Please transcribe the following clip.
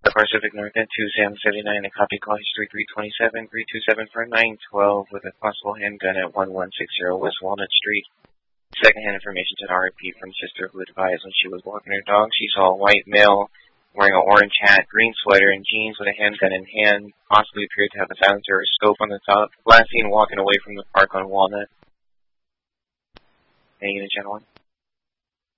Pacific North at 2779, a copy call history 327, 327 for 912 with a possible handgun at 1160 West Walnut Street. Secondhand information to an RIP from sister who advised when she was walking her dog, she saw a white male wearing an orange hat, green sweater, and jeans with a handgun in hand, possibly appeared to have a silencer or scope on the top. Last seen walking away from the park on Walnut. Any unit, gentlemen?